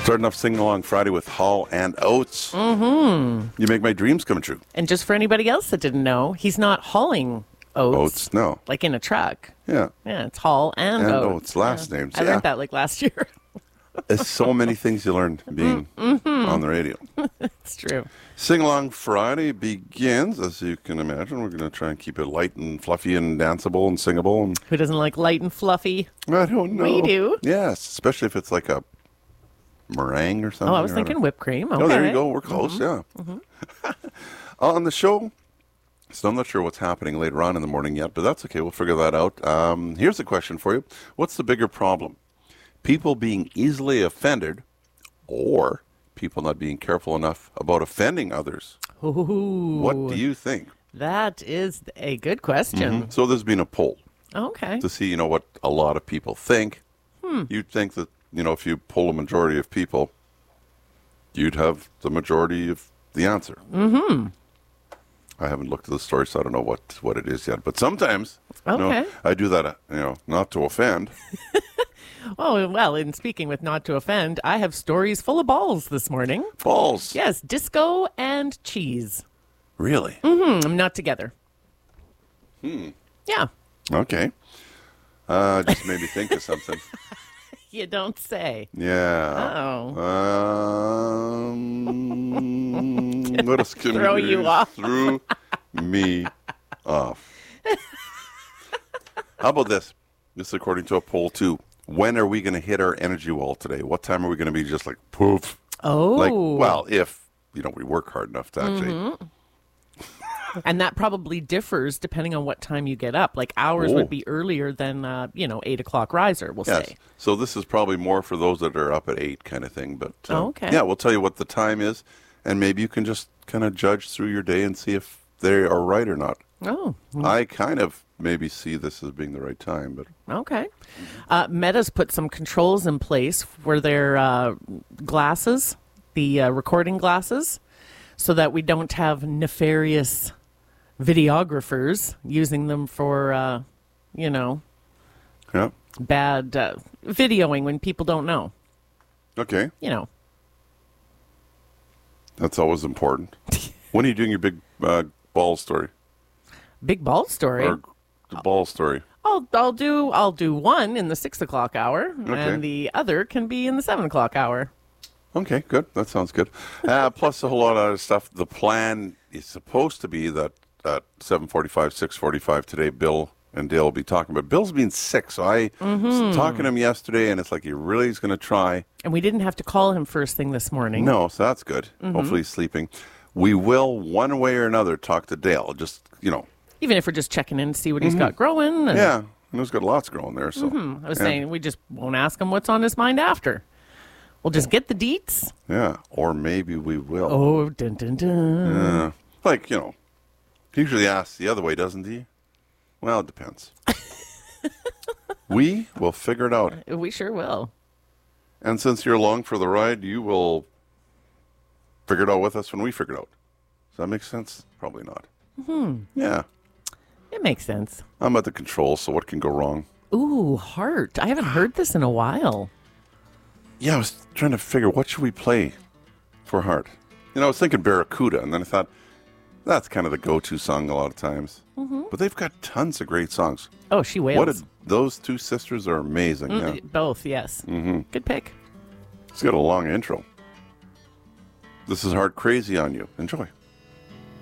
Starting off Sing Along Friday with Hall and Oates. You make my dreams come true. And just for anybody else that didn't know, he's not hauling oats. No. Like in a truck. Yeah. Yeah, it's Hall and Oates. Last names. I learned that like last year. There's so many things you learn being on the radio. It's true. Sing Along Friday begins, as you can imagine. We're going to try and keep it light and fluffy and danceable and singable. And Who doesn't like light and fluffy? I don't know. We do. Yes, especially if it's like a meringue or something. Oh, I was thinking whipped cream. Okay. Oh, there you go. We're close, yeah. On the show, so I'm not sure what's happening later on in the morning yet, but that's okay. We'll figure that out. Here's a question for you. What's the bigger problem? People being easily offended or people not being careful enough about offending others? Ooh, What do you think? that is a good question. So there's been a poll Okay. to see, what a lot of people think. You'd think that, if you poll a majority of people, you'd have the majority of the answer. I haven't looked at the story, so I don't know what it is yet. But sometimes, Okay. I do that, not to offend. Oh, well, in speaking with not to offend, I have stories full of balls this morning. Balls. Yes, disco and cheese. Really? Not together. Yeah, Okay. Just made me think of something. you don't say. Yeah. Oh. What else can Throw we do? you off. Threw me off. How about this? This is according to a poll, too. When are we going to hit our energy wall today? What time are we going to be just like, poof? Oh. Like, well, if, we work hard enough to actually. And that probably differs depending on what time you get up. Like ours Oh. would be earlier than, 8 o'clock riser, we'll Yes. say. So this is probably more for those that are up at 8 kind of thing. But Okay. yeah, we'll tell you what the time is. And maybe you can just kind of judge through your day and see if they are right or not. Oh, I kind of maybe see this as being the right time, but okay. Meta's put some controls in place for their glasses, the recording glasses, so that we don't have nefarious videographers using them for, yeah. bad videoing when people don't know. Okay. That's always important. When are you doing your big ball story? Big ball story. Or the ball story? I'll do one in the 6 o'clock hour, and the other can be in the 7 o'clock hour. Okay, good. That sounds good. Plus a whole lot of other stuff. The plan is supposed to be that at 7:45, 6:45 today, Bill and Dale will be talking. But Bill's been sick, so I was talking to him yesterday, and it's like he really is going to try. And we didn't have to call him first thing this morning. No, so that's good. Hopefully he's sleeping. We will, one way or another, talk to Dale. Just, Even if we're just checking in to see what he's got growing. And yeah. And he's got lots growing there. So I was saying we just won't ask him what's on his mind after. We'll just get the deets. yeah, or maybe we will. Oh, dun dun dun. Like, he usually asks the other way, doesn't he? Well, it depends. We will figure it out. We sure will. And since you're along for the ride, you will figure it out with us when we figure it out. Does that make sense? Probably not. Yeah. It makes sense. I'm at the controls, so what can go wrong? Ooh, heart. I haven't heard this in a while. Yeah, I was trying to figure what should we play for Heart. I was thinking Barracuda, and then I thought that's kind of the go-to song a lot of times. But they've got tons of great songs. Oh, she wails. Those two sisters are amazing. Yeah. Both, yes. Good pick. It's got a long intro. This is Heart Crazy on You. Enjoy.